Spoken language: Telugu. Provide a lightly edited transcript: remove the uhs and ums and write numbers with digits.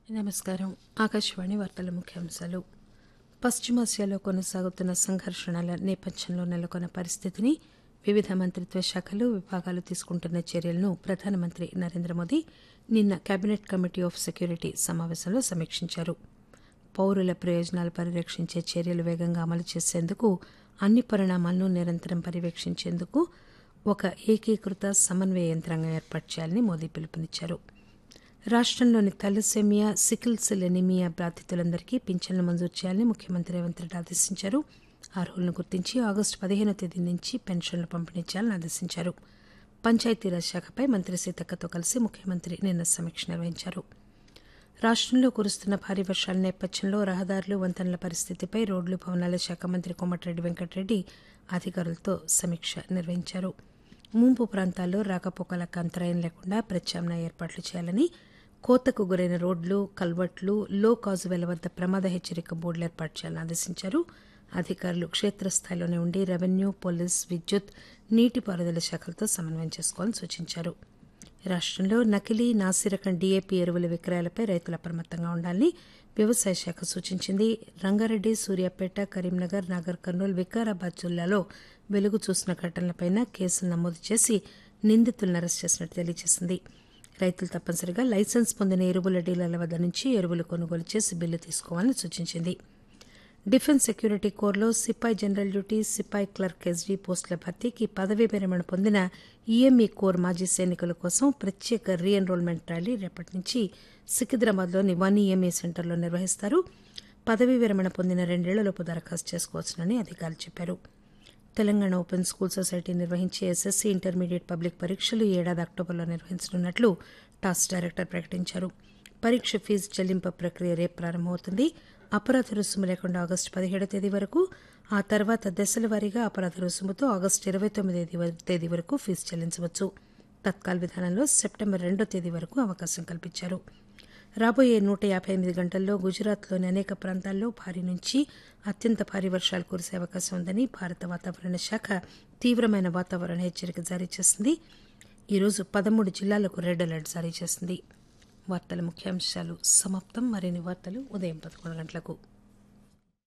నమస్కారం. ఆకాశవాణి వార్తల ముఖ్యాంశాలు. పశ్చిమాసియాలో కొనసాగుతున్న సంఘర్షణల నేపథ్యంలో నెలకొన్న పరిస్థితిని వివిధ మంత్రిత్వ శాఖలు, విభాగాలు తీసుకుంటున్న చర్యలను ప్రధానమంత్రి నరేంద్ర మోదీ నిన్న కేబినెట్ కమిటీ ఆఫ్ సెక్యూరిటీ సమావేశంలో సమీక్షించారు. పౌరుల ప్రయోజనాలు పరిరక్షించే చర్యలు వేగంగా అమలు చేసేందుకు అన్ని పరిణామాలను నిరంతరం పర్యవేక్షించేందుకు ఒక ఏకీకృత సమన్వయ యంత్రాంగం ఏర్పాటు చేయాలని మోదీ పిలుపునిచ్చారు. రాష్టంలోని థాలసేమియా, సికిల్ సెల్ ఎనీమియా బాధితులందరికీ పింఛన్లు మంజూరు చేయాలని ముఖ్యమంత్రి రేవంత్ రెడ్డి ఆదేశించారు. అర్హులను గుర్తించి ఆగస్టు 15వ తేదీ నుంచి పెన్షన్లు పంపిణీ చేయాలని ఆదేశించారు. పంచాయతీరాజ్ శాఖపై మంత్రి సీతక్కతో కలిసి ముఖ్యమంత్రి నిన్న సమీక్ష నిర్వహించారు. రాష్టంలో కురుస్తున్న భారీ వర్షాల నేపథ్యంలో రహదారులు, వంతెనల పరిస్థితిపై రోడ్లు, భవనాల శాఖ మంత్రి కోమటిరెడ్డి వెంకటరెడ్డి అధికారులతో సమీక్ష నిర్వహించారు. ముంపు ప్రాంతాల్లో రాకపోకలకు అంతరాయం లేకుండా ప్రత్యామ్నాయ ఏర్పాట్లు చేయాలని, కోతకు గురైన రోడ్లు, కల్వర్ట్లు, లో కాజువేల వద్ద ప్రమాద హెచ్చరిక బోర్డులు ఏర్పాటు చేయాలని ఆదేశించారు. అధికారులు క్షేత్రస్థాయిలోనే ఉండి రెవెన్యూ, పోలీస్, విద్యుత్, నీటిపారుదల శాఖలతో సమన్వయం చేసుకోవాలని సూచించారు. రాష్టంలో నకిలీ, నాసిరకం డీఏపీ ఎరువుల విక్రయాలపై రైతులు అప్రమత్తంగా ఉండాలని వ్యవసాయ శాఖ సూచించింది. రంగారెడ్డి, సూర్యాపేట, కరీంనగర్, నాగర్ కర్నూల్, వికారాబాద్ జిల్లాలో వెలుగు చూసిన ఘటనలపై కేసులు నమోదు చేసి నిందితులను అరెస్ట్ చేసినట్టు తెలియజేసింది. రైతులు తప్పనిసరిగా లైసెన్స్ పొందిన ఎరువుల డీలర్ల వద్ద నుంచి ఎరువులు కొనుగోలు చేసి బిల్లు తీసుకోవాలని సూచించింది. డిఫెన్స్ సెక్యూరిటీ కోర్లో సిపాయి జనరల్ డ్యూటీ, సిపాయి క్లర్క్ ఎస్డీ పోస్టుల భర్తీకి పదవీ విరమణ పొందిన ఈఎంఈ కోర్ మాజీ సైనికుల కోసం ప్రత్యేక రీ ఎన్రోల్మెంట్ ర్యాలీ రేపటి నుంచి సికింద్రాబాద్లోని 1 సెంటర్లో నిర్వహిస్తారు. పదవీ విరమణ పొందిన 2 ఏళ్లలోపు దరఖాస్తు చేసుకోవచ్చునని అధికారులు చెప్పారు. తెలంగాణ ఓపెన్ స్కూల్ సొసైటీ నిర్వహించే ఎస్ఎస్సీ, ఇంటర్మీడియట్ పబ్లిక్ పరీక్షలు ఈ ఏడాది అక్టోబర్లో నిర్వహించనున్నట్లు టాస్ డైరెక్టర్ ప్రకటించారు. పరీక్ష ఫీజు చెల్లింపు ప్రక్రియ రేపు ప్రారంభమవుతుంది. అపరాధ రుసుము లేకుండా ఆగస్టు 17వ తేదీ వరకు, ఆ తర్వాత దశల వారీగా అపరాధ రుసుముతో ఆగస్టు 29వ తేదీ వరకు ఫీజు చెల్లించవచ్చు. తత్కాల్ విధానంలో సెప్టెంబర్ 2వ తేదీ వరకు అవకాశం కల్పించారు. రాబోయే 158 గంటల్లో గుజరాత్లోని అనేక ప్రాంతాల్లో భారీ నుంచి అత్యంత భారీ వర్షాలు కురిసే అవకాశం ఉందని భారత వాతావరణ శాఖ తీవ్రమైన వాతావరణ హెచ్చరిక జారీ చేసింది. ఈరోజు 13 జిల్లాలకు రెడ్ అలర్ట్ జారీ చేసింది. వార్తల ముఖ్యాంశాలు సమాప్తం. మరిన్ని వార్తలు ఉదయం 11 గంటలకు.